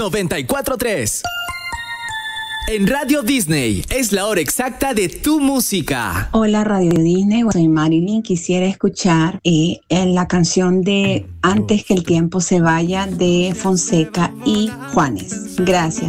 94.3. En Radio Disney es la hora exacta de tu música. Hola Radio Disney, soy Marilyn. Quisiera escuchar la canción de Antes que el tiempo se vaya de Fonseca y Juanes. Gracias.